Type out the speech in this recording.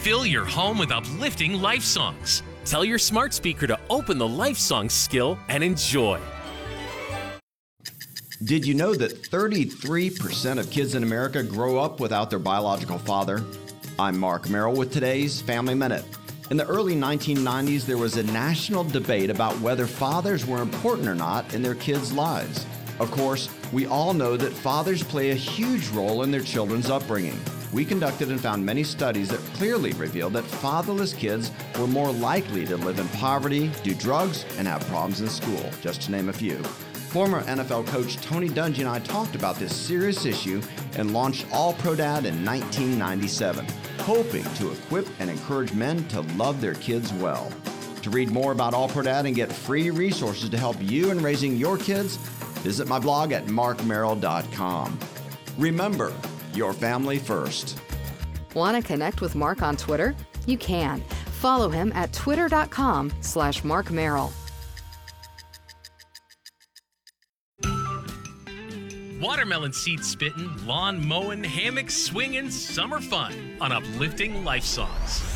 Fill your home with uplifting life songs. Tell your smart speaker to open the life song skill and enjoy. Did you know that 33% of kids in America grow up without their biological father? I'm Mark Merrill with today's Family Minute. In the early 1990s, there was a national debate about whether fathers were important or not in their kids' lives. Of course, we all know that fathers play a huge role in their children's upbringing. We conducted and found many studies that clearly revealed that fatherless kids were more likely to live in poverty, do drugs, and have problems in school, just to name a few. Former NFL coach Tony Dungy and I talked about this serious issue and launched All Pro Dad in 1997, hoping to equip and encourage men to love their kids well. To read more about All Pro Dad and get free resources to help you in raising your kids, visit my blog at markmerrill.com. Remember, your family first. Want to connect with Mark on Twitter? You can. Follow him at twitter.com/markmerrill. Watermelon seed spitting, lawn mowing, hammock swinging, summer fun on uplifting life songs.